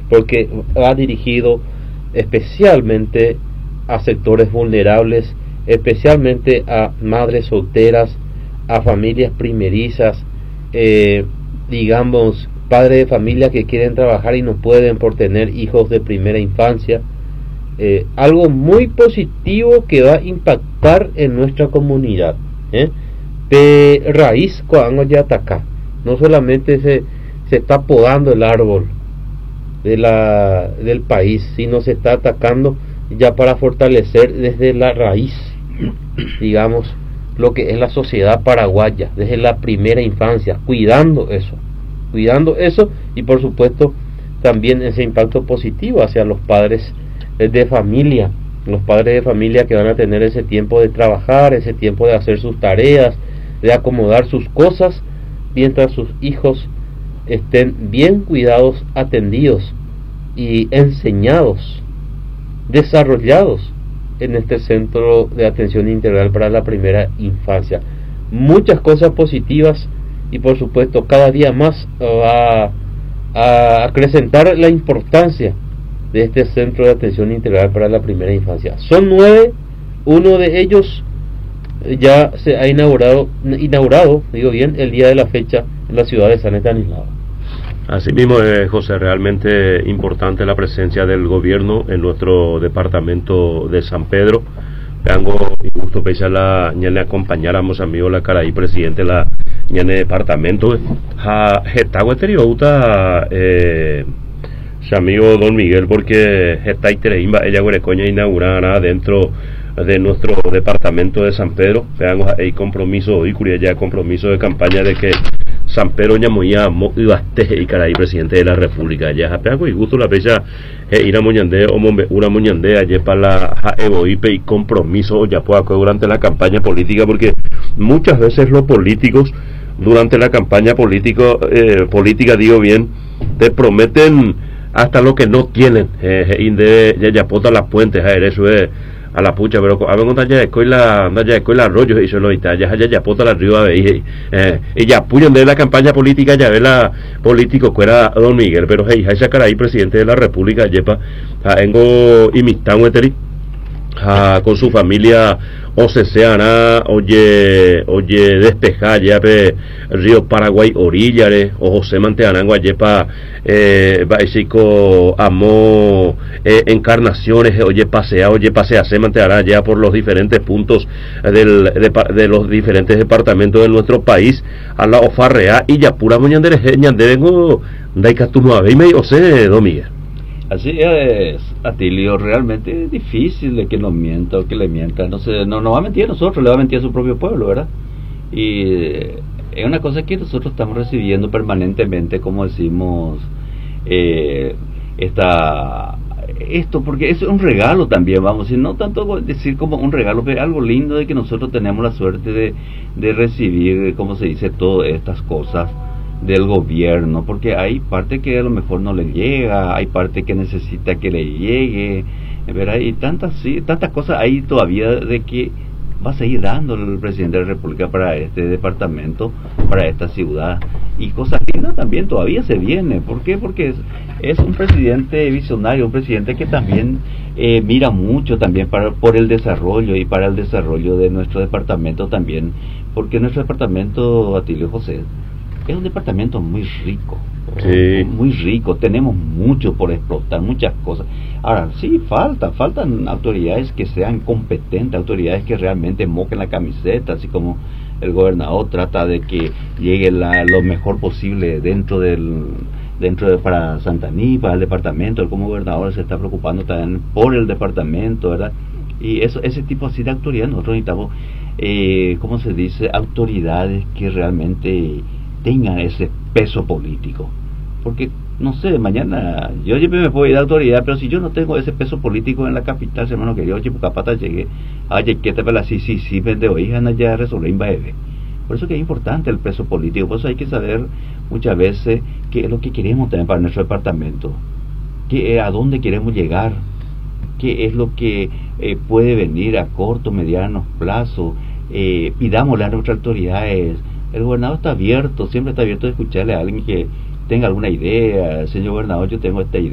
porque va dirigido especialmente a sectores vulnerables, especialmente a madres solteras, a familias primerizas, digamos, padres de familia que quieren trabajar y no pueden por tener hijos de primera infancia. Algo muy positivo que va a impactar en nuestra comunidad, de raíz cuando ya ataca. No solamente se está podando el árbol del país, sino se está atacando ya para fortalecer desde la raíz, digamos, lo que es la sociedad paraguaya, desde la primera infancia, cuidando eso y por supuesto también ese impacto positivo hacia los padres de familia, los padres de familia que van a tener ese tiempo de trabajar, ese tiempo de hacer sus tareas, de acomodar sus cosas, mientras sus hijos estén bien cuidados, atendidos y enseñados, desarrollados en este centro de atención integral para la primera infancia. Muchas cosas positivas y por supuesto cada día más va a acrecentar la importancia de este centro de atención integral para la primera infancia. Son 9, uno de ellos ya se ha inaugurado, digo bien, el día de la fecha en la ciudad de San Estanislao. Así mismo, José, realmente importante la presencia del gobierno en nuestro departamento de San Pedro. Vengo y gusto pensar la ñane acompañáramos amigo la caraí presidente la ñane departamento ha getago teriouta amigo don Miguel porque geta itereimba ella coña inaugurada dentro de nuestro departamento de San Pedro. Veamos hay compromiso y curia ya compromiso de campaña de que San Pedro ñamoya ibaste y caray presidente de la República ya apeago y gusto la fecha ir a moñande o una moñande allí para la evoipe y compromiso ya pueda durante la campaña política, porque muchas veces los políticos durante la campaña política digo bien te prometen hasta lo que no tienen ya pota las puentes eso es a la pucha, pero a ver cuando ya escuela arroyo y solo ya pota la río y ya apoyan de la campaña política ya ve la político que era don Miguel, pero hey esa cara ahí presidente de la República yepa tengo imitado con su familia o se seana oye despejar ya pe río Paraguay orillare o José Manteanangua yepa básico amo encarnaciones oye pasea se manteará ya por los diferentes puntos de los diferentes departamentos de nuestro país a la ofarrea y ya pura moñandere ñanderengo daikatunuabeime o se Domínguez. Así es, Atilio, realmente es difícil de que nos mienta o que le mienta, no va a mentir a nosotros, le va a mentir a su propio pueblo, ¿verdad? Y es una cosa que nosotros estamos recibiendo permanentemente, como decimos, esto, porque es un regalo también, vamos, y no tanto decir como un regalo, pero algo lindo de que nosotros tenemos la suerte de recibir, como se dice, todas estas cosas del gobierno, porque hay parte que a lo mejor no le llega, hay parte que necesita que le llegue, ¿verdad? Y tantas cosas hay todavía de que va a seguir dando el presidente de la República para este departamento, para esta ciudad, y cosas lindas también todavía se viene. ¿Por qué? Porque es un presidente visionario, un presidente que también mira mucho también por el desarrollo y para el desarrollo de nuestro departamento también, porque nuestro departamento, Atilio José, es un departamento muy rico, sí. Muy rico, tenemos mucho por explotar, muchas cosas. Ahora, sí, faltan autoridades que sean competentes, autoridades que realmente moquen la camiseta, así como el gobernador trata de que llegue lo mejor posible dentro de para Santaní, para el departamento. Él como gobernador se está preocupando también por el departamento, ¿verdad? Y ese tipo así de autoridad, nosotros necesitamos, ¿cómo se dice? Autoridades que realmente tengan ese peso político, porque no sé, mañana yo siempre me puedo ir de autoridad, pero si yo no tengo ese peso político en la capital, hermano, que yo Chipocapata llegué que te pela sí vende o hija ya resolver bebé. Por eso que es importante el peso político, por eso hay que saber muchas veces qué es lo que queremos tener para nuestro departamento, a dónde queremos llegar, qué es lo que puede venir a corto, mediano plazo. Pidámosle a nuestras autoridades. El gobernador está abierto, siempre está abierto a escucharle a alguien que tenga alguna idea. Señor gobernador, yo tengo esta